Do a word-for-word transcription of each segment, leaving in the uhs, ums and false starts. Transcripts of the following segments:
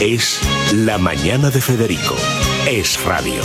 Es La Mañana de Federico. Es radio.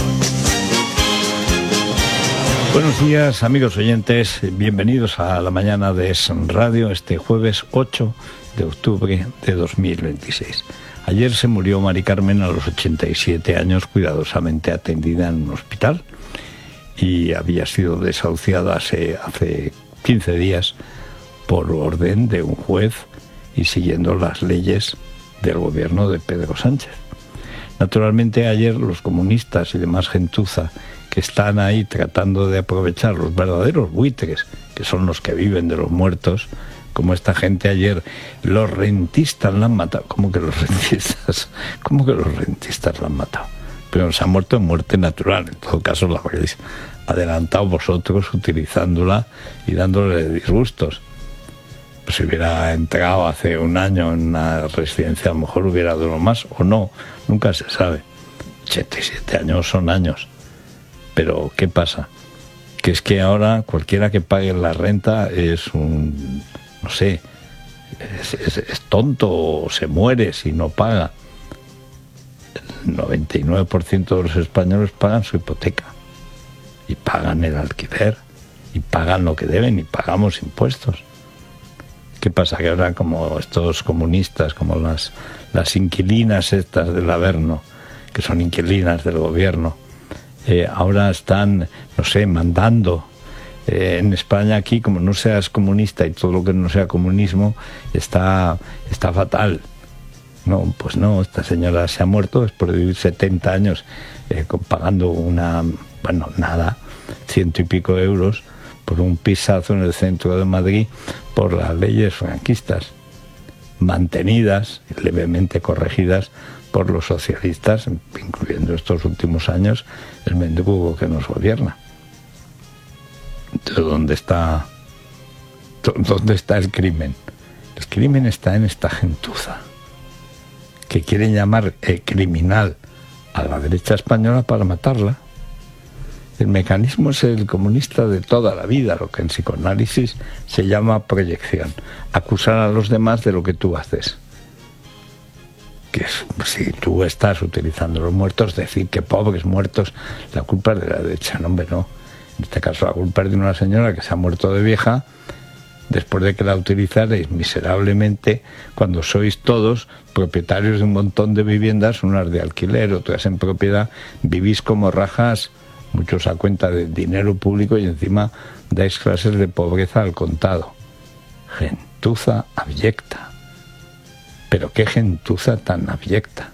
Buenos días, amigos oyentes. Bienvenidos a La Mañana de Es Radio, este jueves ocho de octubre de dos mil veintiséis. Ayer se murió Mari Carmen a los ochenta y siete años, cuidadosamente atendida en un hospital, y había sido desahuciada hace, hace quince días por orden de un juez y siguiendo las leyes del gobierno de Pedro Sánchez. Naturalmente, ayer los comunistas y demás gentuza que están ahí tratando de aprovechar los verdaderos buitres, que son los que viven de los muertos, como esta gente ayer, los rentistas la han matado. ¿Cómo que los rentistas? ¿Cómo que los rentistas la han matado? Pero se ha muerto en muerte natural. En todo caso, la habréis adelantado vosotros utilizándola y dándole disgustos. Pues si hubiera entrado hace un año en una residencia, a lo mejor hubiera durado más o no, nunca se sabe. ochenta y siete años son años. Pero, ¿qué pasa? Que es que ahora cualquiera que pague la renta es un, no sé, es, es, es tonto o se muere si no paga. El noventa y nueve por ciento de los españoles pagan su hipoteca y pagan el alquiler y pagan lo que deben y pagamos impuestos. ¿Qué pasa? Que ahora, como estos comunistas, como las, las inquilinas estas del Averno, que son inquilinas del gobierno, eh, ahora están, no sé, mandando. Eh, en España, aquí, como no seas comunista y todo lo que no sea comunismo, está, está fatal. No, pues no, esta señora se ha muerto después de vivir setenta años eh, pagando una, bueno, nada, ciento y pico de euros por un pisazo en el centro de Madrid por las leyes franquistas, mantenidas y levemente corregidas por los socialistas, incluyendo estos últimos años el mendrugo que nos gobierna. Entonces, ¿dónde está, dónde está el crimen? El crimen está en esta gentuza que quieren llamar eh, criminal a la derecha española para matarla. El mecanismo es el comunista de toda la vida, lo que en psicoanálisis se llama proyección. Acusar a los demás de lo que tú haces. Que es, si tú estás utilizando los muertos, decir que pobres muertos, la culpa es de la derecha. No, hombre, no. En este caso la culpa es de una señora que se ha muerto de vieja después de que la utilizaréis miserablemente cuando sois todos propietarios de un montón de viviendas, unas de alquiler, otras en propiedad, vivís como rajas, muchos a cuenta del dinero público, y encima dais clases de pobreza al contado. Gentuza abyecta. Pero qué gentuza tan abyecta.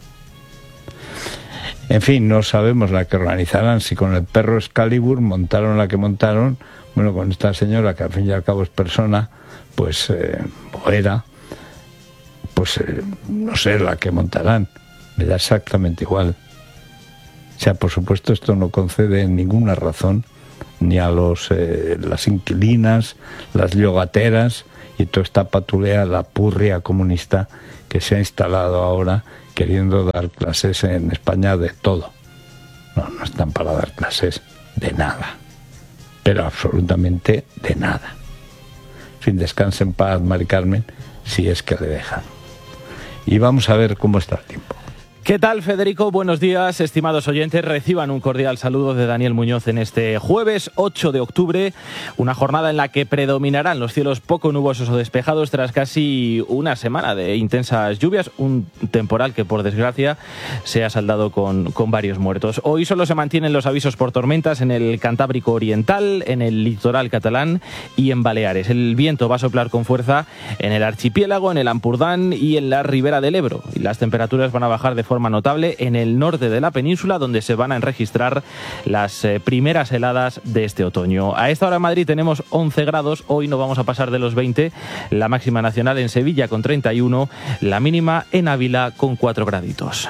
En fin, no sabemos la que organizarán, si con el perro Excalibur montaron la que montaron, bueno, con esta señora que al fin y al cabo es persona, pues, eh, o era, pues, eh, no sé la que montarán, me da exactamente igual. O sea, por supuesto, esto no concede ninguna razón ni a los eh, las inquilinas, las yogateras y toda esta patulea, la purria comunista que se ha instalado ahora queriendo dar clases en España de todo. No, no están para dar clases de nada, pero absolutamente de nada. En fin, descanse en paz, Mari Carmen, si es que le dejan. Y vamos a ver cómo está el tiempo. ¿Qué tal, Federico? Buenos días, estimados oyentes. Reciban un cordial saludo de Daniel Muñoz en este jueves ocho de octubre, una jornada en la que predominarán los cielos poco nubosos o despejados tras casi una semana de intensas lluvias, un temporal que, por desgracia, se ha saldado con, con varios muertos. Hoy solo se mantienen los avisos por tormentas en el Cantábrico Oriental, en el litoral catalán y en Baleares. El viento va a soplar con fuerza en el archipiélago, en el Ampurdán y en la Ribera del Ebro, y las temperaturas van a bajar de forma notable en el norte de la península, donde se van a registrar las eh, primeras heladas de este otoño. A esta hora en Madrid tenemos once grados, hoy no vamos a pasar de los veinte, la máxima nacional en Sevilla con treinta y uno, la mínima en Ávila con cuatro graditos.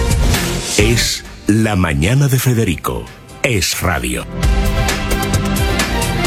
Es La Mañana de Federico. Es radio.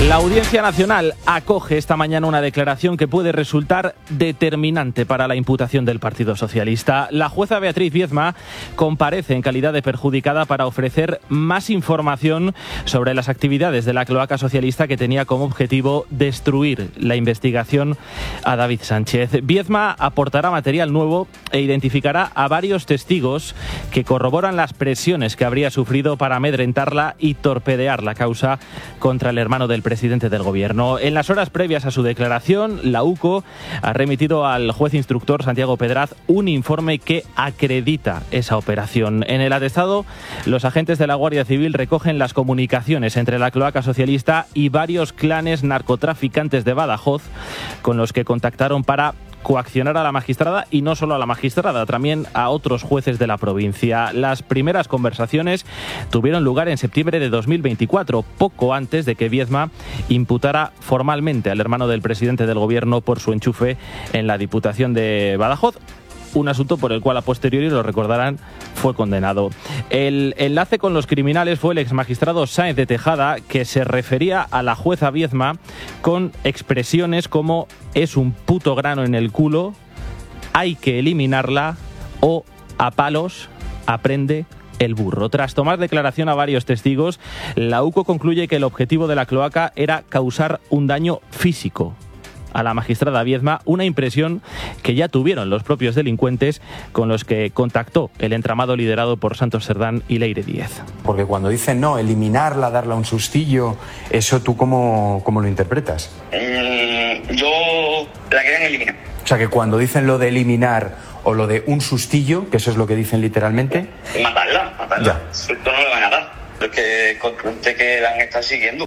La Audiencia Nacional acoge esta mañana una declaración que puede resultar determinante para la imputación del Partido Socialista. La jueza Beatriz Viezma comparece en calidad de perjudicada para ofrecer más información sobre las actividades de la cloaca socialista que tenía como objetivo destruir la investigación a David Sánchez. Viezma aportará material nuevo e identificará a varios testigos que corroboran las presiones que habría sufrido para amedrentarla y torpedear la causa contra el hermano del presidente presidente del Gobierno. En las horas previas a su declaración, la U C O ha remitido al juez instructor Santiago Pedraz un informe que acredita esa operación. En el atestado, los agentes de la Guardia Civil recogen las comunicaciones entre la cloaca socialista y varios clanes narcotraficantes de Badajoz con los que contactaron para coaccionar a la magistrada, y no solo a la magistrada, también a otros jueces de la provincia. Las primeras conversaciones tuvieron lugar en septiembre de dos mil veinticuatro, poco antes de que Viezma imputara formalmente al hermano del presidente del Gobierno por su enchufe en la Diputación de Badajoz. Un asunto por el cual a posteriori, lo recordarán, fue condenado. El enlace con los criminales fue el exmagistrado Sáenz de Tejada, que se refería a la jueza Viezma con expresiones como "es un puto grano en el culo", "hay que eliminarla" o "a palos aprende el burro". Tras tomar declaración a varios testigos, la U C O concluye que el objetivo de la cloaca era causar un daño físico a la magistrada Viezma, una impresión que ya tuvieron los propios delincuentes con los que contactó el entramado liderado por Santos Cerdán y Leire Díez. Porque cuando dicen no, eliminarla, darle un sustillo, ¿eso tú cómo, cómo lo interpretas? Mm, yo la querían eliminar. O sea, que cuando dicen lo de eliminar o lo de un sustillo, que eso es lo que dicen literalmente... Matarla, matarla. Ya. Esto no le van a dar. Es que consciente que la han estado siguiendo.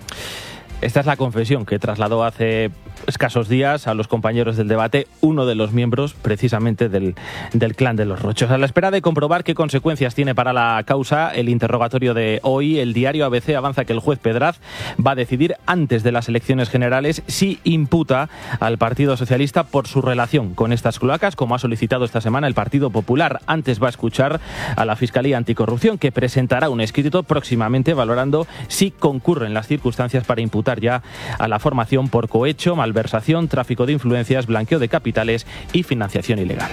Esta es la confesión que trasladó hace escasos días a los compañeros del debate uno de los miembros precisamente del, del clan de los Rochos. A la espera de comprobar qué consecuencias tiene para la causa el interrogatorio de hoy, el diario A B C avanza que el juez Pedraz va a decidir antes de las elecciones generales si imputa al Partido Socialista por su relación con estas cloacas, como ha solicitado esta semana el Partido Popular. Antes va a escuchar a la Fiscalía Anticorrupción, que presentará un escrito próximamente valorando si concurren las circunstancias para imputar ya a la formación por cohecho, malversación, tráfico de influencias, blanqueo de capitales y financiación ilegal.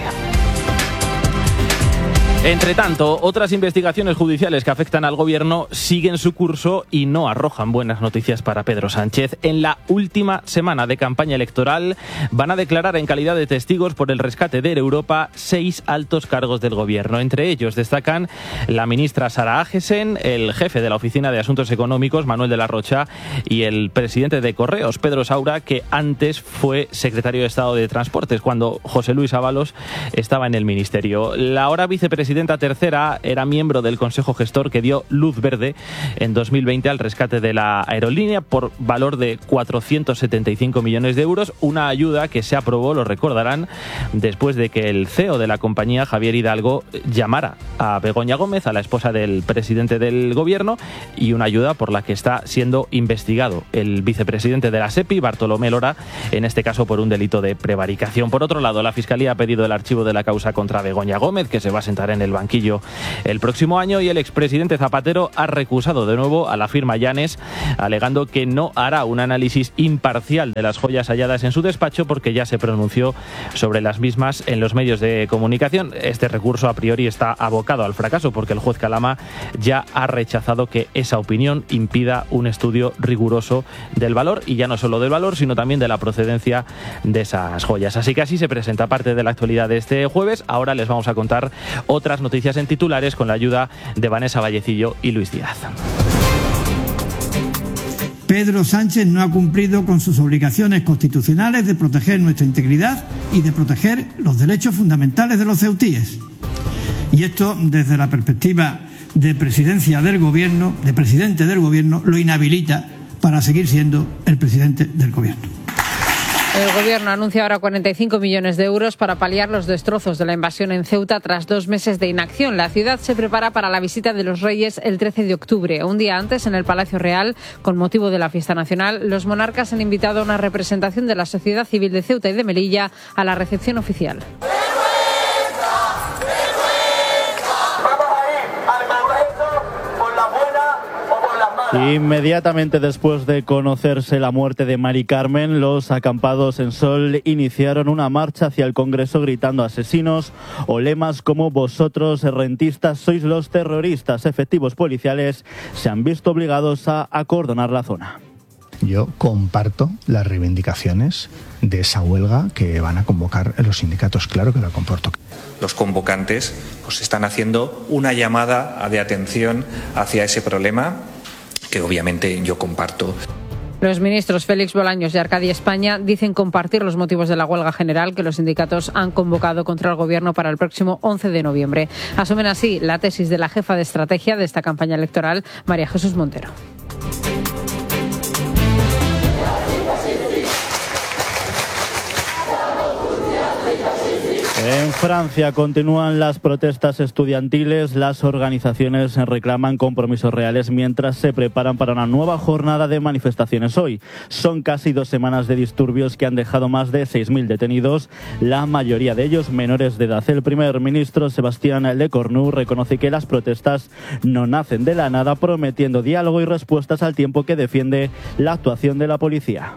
Entre tanto, otras investigaciones judiciales que afectan al Gobierno siguen su curso y no arrojan buenas noticias para Pedro Sánchez. En la última semana de campaña electoral van a declarar en calidad de testigos por el rescate de Europa seis altos cargos del Gobierno. Entre ellos destacan la ministra Sara Agesen, el jefe de la Oficina de Asuntos Económicos, Manuel de la Rocha, y el presidente de Correos, Pedro Saura, que antes fue secretario de Estado de Transportes, cuando José Luis Ábalos estaba en el ministerio. La ahora vicepresidenta La tercera era miembro del Consejo Gestor que dio luz verde en dos mil veinte al rescate de la aerolínea por valor de cuatrocientos setenta y cinco millones de euros, una ayuda que se aprobó, lo recordarán, después de que el C E O de la compañía, Javier Hidalgo, llamara a Begoña Gómez, a la esposa del presidente del Gobierno, y una ayuda por la que está siendo investigado el vicepresidente de la SEPI, Bartolomé Lora, en este caso por un delito de prevaricación. Por otro lado, la Fiscalía ha pedido el archivo de la causa contra Begoña Gómez, que se va a sentar en el banquillo el próximo año, y el expresidente Zapatero ha recusado de nuevo a la firma Llanes, alegando que no hará un análisis imparcial de las joyas halladas en su despacho porque ya se pronunció sobre las mismas en los medios de comunicación. Este recurso a priori está abocado al fracaso porque el juez Calama ya ha rechazado que esa opinión impida un estudio riguroso del valor, y ya no solo del valor, sino también de la procedencia de esas joyas. Así que así se presenta parte de la actualidad de este jueves. Ahora les vamos a contar otras noticias en titulares con la ayuda de Vanessa Vallecillo y Luis Díaz. Pedro Sánchez no ha cumplido con sus obligaciones constitucionales de proteger nuestra integridad y de proteger los derechos fundamentales de los ceutíes. Y esto, desde la perspectiva de presidencia del Gobierno, de presidente del Gobierno, lo inhabilita para seguir siendo el presidente del Gobierno. El Gobierno anuncia ahora cuarenta y cinco millones de euros para paliar los destrozos de la invasión en Ceuta tras dos meses de inacción. La ciudad se prepara para la visita de los Reyes el trece de octubre. Un día antes, en el Palacio Real, con motivo de la fiesta nacional, los monarcas han invitado a una representación de la sociedad civil de Ceuta y de Melilla a la recepción oficial. Inmediatamente después de conocerse la muerte de Mari Carmen, los acampados en Sol iniciaron una marcha hacia el Congreso gritando asesinos o lemas como vosotros, rentistas, sois los terroristas. Efectivos policiales se han visto obligados a acordonar la zona. Yo comparto las reivindicaciones de esa huelga que van a convocar los sindicatos, claro que la comporto. Los convocantes pues están haciendo una llamada de atención hacia ese problema que obviamente yo comparto. Los ministros Félix Bolaños y Arcadia España dicen compartir los motivos de la huelga general que los sindicatos han convocado contra el Gobierno para el próximo once de noviembre. Asumen así la tesis de la jefa de estrategia de esta campaña electoral, María Jesús Montero. En Francia continúan las protestas estudiantiles. Las organizaciones reclaman compromisos reales mientras se preparan para una nueva jornada de manifestaciones hoy. Son casi dos semanas de disturbios que han dejado más de seis mil detenidos, la mayoría de ellos menores de edad. El primer ministro, Sébastien Lecornu, reconoce que las protestas no nacen de la nada, prometiendo diálogo y respuestas al tiempo que defiende la actuación de la policía.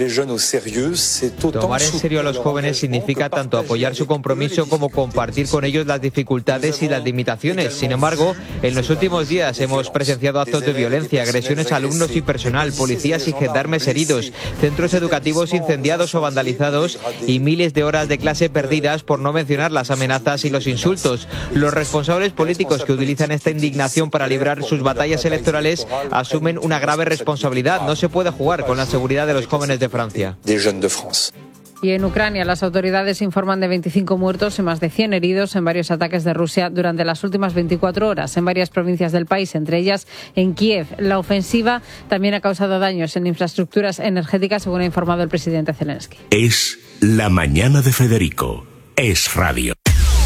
Tomar en serio a los jóvenes significa tanto apoyar su compromiso como compartir con ellos las dificultades y las limitaciones. Sin embargo, en los últimos días hemos presenciado actos de violencia, agresiones a alumnos y personal, policías y gendarmes heridos, centros educativos incendiados o vandalizados y miles de horas de clase perdidas, por no mencionar las amenazas y los insultos. Los responsables políticos que utilizan esta indignación para librar sus batallas electorales asumen una grave responsabilidad. No se puede jugar con la seguridad de los jóvenes de Francia. Y en Ucrania, las autoridades informan de veinticinco muertos y más de cien heridos en varios ataques de Rusia durante las últimas veinticuatro horas en varias provincias del país, entre ellas en Kiev. La ofensiva también ha causado daños en infraestructuras energéticas, según ha informado el presidente Zelensky. Es la mañana de Federico. Es radio.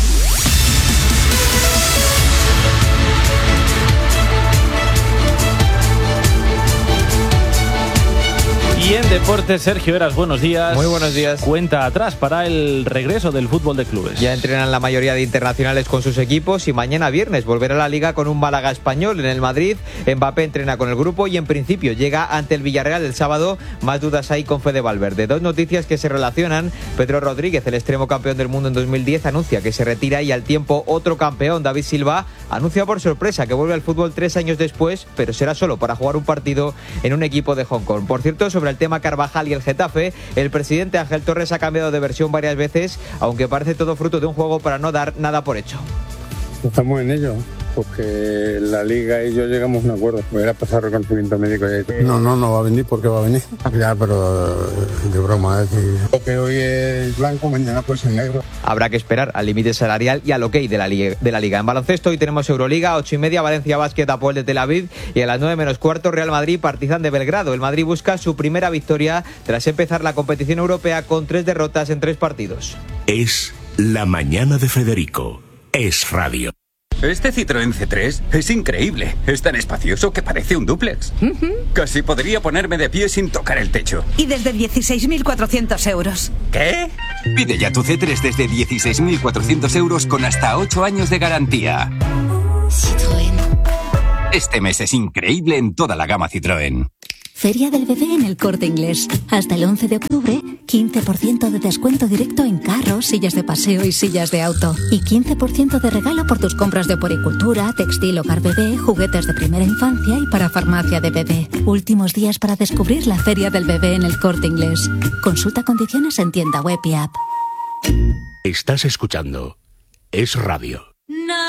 Y en deportes, Sergio Eras, buenos días. Muy buenos días. Cuenta atrás para el regreso del fútbol de clubes. Ya entrenan la mayoría de internacionales con sus equipos y mañana viernes volverá a la Liga con un Málaga español. En el Madrid, Mbappé entrena con el grupo y en principio llega ante el Villarreal el sábado. Más dudas hay con Fede Valverde. Dos noticias que se relacionan. Pedro Rodríguez, el extremo campeón del mundo en dos mil diez, anuncia que se retira y al tiempo otro campeón, David Silva, anuncia por sorpresa que vuelve al fútbol tres años después, pero será solo para jugar un partido en un equipo de Hong Kong. Por cierto, sobre el tema Carvajal y el Getafe, el presidente Ángel Torres ha cambiado de versión varias veces, aunque parece todo fruto de un juego para no dar nada por hecho. Estamos en ello, porque la Liga y yo llegamos a un acuerdo. Voy a pasar reconocimiento médico. No, no, no va a venir porque va a venir. Ya, pero de broma, es decir, lo que hoy es blanco, mañana pues es negro. Habrá que esperar al límite salarial y al ok de la, liga, de la Liga. En baloncesto hoy tenemos Euroliga, ocho y media, Valencia Basket, Apoel de Tel Aviv, y a las nueve menos cuarto, Real Madrid, Partizan de Belgrado. El Madrid busca su primera victoria tras empezar la competición europea con tres derrotas en tres partidos. Es la mañana de Federico. Es radio. Este Citroën C tres es increíble. Es tan espacioso que parece un dúplex. Uh-huh. Casi podría ponerme de pie sin tocar el techo. Y desde dieciséis mil cuatrocientos euros. ¿Qué? Pide ya tu C tres desde dieciséis mil cuatrocientos euros con hasta ocho años de garantía. Citroën. Este mes es increíble en toda la gama Citroën. Feria del Bebé en el Corte Inglés. Hasta el once de octubre, quince por ciento de descuento directo en carros, sillas de paseo y sillas de auto. Y quince por ciento de regalo por tus compras de puericultura, textil, hogar bebé, juguetes de primera infancia y para farmacia de bebé. Últimos días para descubrir la Feria del Bebé en el Corte Inglés. Consulta condiciones en tienda web y app. Estás escuchando Es Radio. No.